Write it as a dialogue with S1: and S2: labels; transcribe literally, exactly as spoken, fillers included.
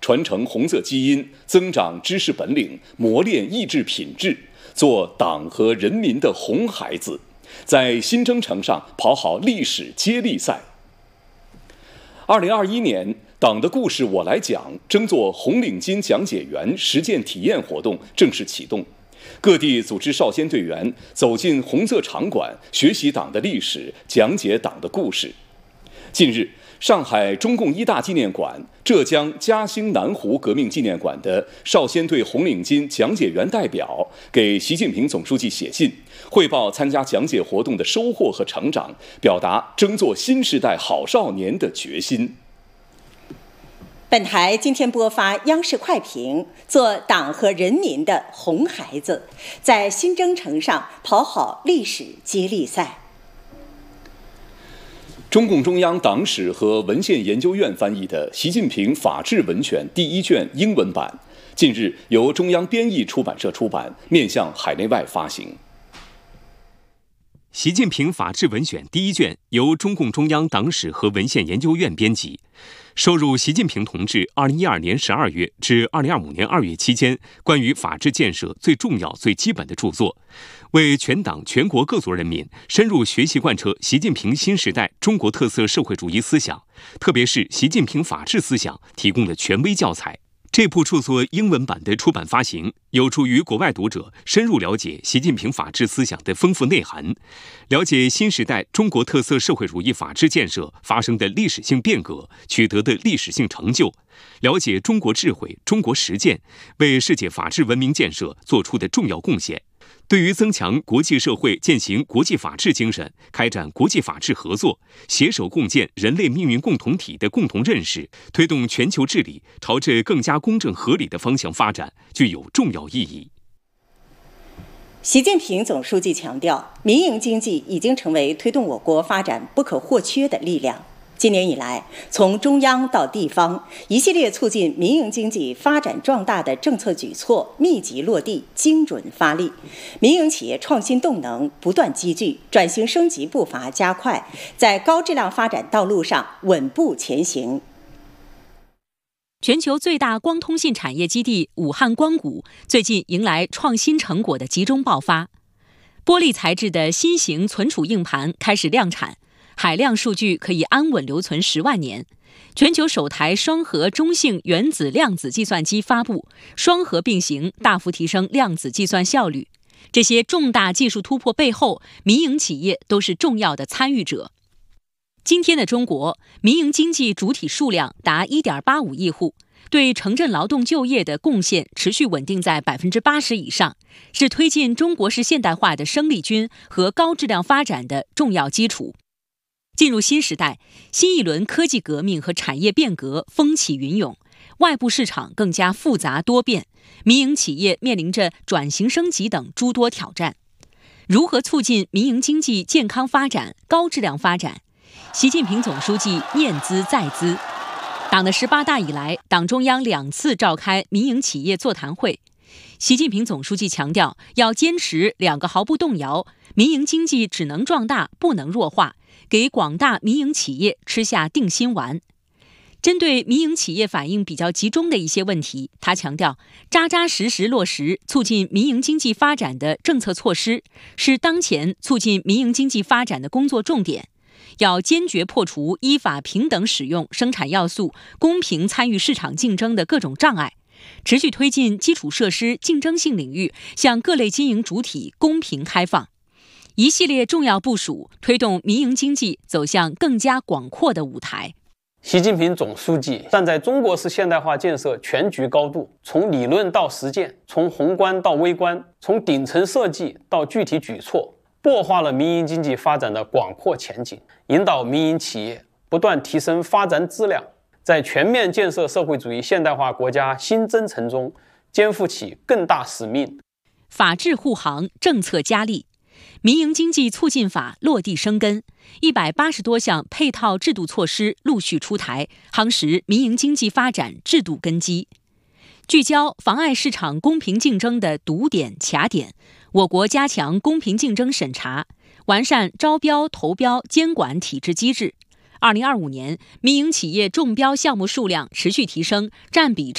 S1: 传承红色基因，增长知识本领，磨练意志品质，做党和人民的红孩子，在新征程上跑好历史接力赛。二零二一年，党的故事我来讲争做红领巾讲解员实践体验活动正式启动，各地组织少先队员走进红色场馆，学习党的历史，讲解党的故事。近日，上海中共一大纪念馆、浙江嘉兴南湖革命纪念馆的少先队红领巾讲解员代表给习近平总书记写信，汇报参加讲解活动的收获和成长，表达争做新时代好少年的决心。
S2: 本台今天播发央视快评，做党和人民的红孩子，在新征程上跑好历史接力赛。
S1: 中共中央党史和文献研究院翻译的《习近平法治文选》第一卷英文版，近日由中央编译出版社出版，面向海内外发行。
S3: 习近平法治文选第一卷由中共中央党史和文献研究院编辑，收入习近平同志二零一二年十二月至二零二五年二月期间关于法治建设最重要、最基本的著作，为全党全国各族人民深入学习贯彻习近平新时代中国特色社会主义思想，特别是习近平法治思想提供了权威教材。这部著作英文版的出版发行，有助于国外读者深入了解习近平法治思想的丰富内涵，了解新时代中国特色社会主义法治建设发生的历史性变革、取得的历史性成就，了解中国智慧、中国实践为世界法治文明建设做出的重要贡献。对于增强国际社会践行国际法治精神，开展国际法治合作，携手共建人类命运共同体的共同认识，推动全球治理朝着更加公正合理的方向发展，具有重要意义。
S2: 习近平总书记强调，民营经济已经成为推动我国发展不可或缺的力量。今年以来，从中央到地方，一系列促进民营经济发展壮大的政策举措密集落地、精准发力，民营企业创新动能不断积聚，转型升级步伐加快，在高质量发展道路上稳步前行。
S4: 全球最大光通信产业基地武汉光谷最近迎来创新成果的集中爆发，玻璃材质的新型存储硬盘开始量产，海量数据可以安稳留存十万年。全球首台双核中性原子量子计算机发布，双核并行，大幅提升量子计算效率。这些重大技术突破背后，民营企业都是重要的参与者。今天的中国，民营经济主体数量达 一点八五亿户，对城镇劳动就业的贡献持续稳定在 百分之八十 以上，是推进中国式现代化的生力军和高质量发展的重要基础。进入新时代，新一轮科技革命和产业变革风起云涌，外部市场更加复杂多变，民营企业面临着转型升级等诸多挑战。如何促进民营经济健康发展、高质量发展？习近平总书记念兹在兹。党的十八大以来，党中央两次召开民营企业座谈会。习近平总书记强调，要坚持两个毫不动摇，民营经济只能壮大，不能弱化，给广大民营企业吃下定心丸。针对民营企业反应比较集中的一些问题，他强调，扎扎实实落实促进民营经济发展的政策措施，是当前促进民营经济发展的工作重点。要坚决破除依法平等使用生产要素、公平参与市场竞争的各种障碍，持续推进基础设施竞争性领域向各类经营主体公平开放。一系列重要部署，推动民营经济走向更加广阔的舞台。
S5: 习近平总书记站在中国式现代化建设全局高度，从理论到实践，从宏观到微观，从顶层设计到具体举措，擘画了民营经济发展的广阔前景，引导民营企业不断提升发展质量，在全面建设社会主义现代化国家新征程中肩负起更大使命。
S4: 法治护航，政策加力，民营经济促进法落地生根，一百八十多项配套制度措施陆续出台，夯实民营经济发展制度根基。聚焦妨碍市场公平竞争的堵点卡点，我国加强公平竞争审查，完善招标投标监管体制机制。二零二五年，民营企业中标项目数量持续提升，占比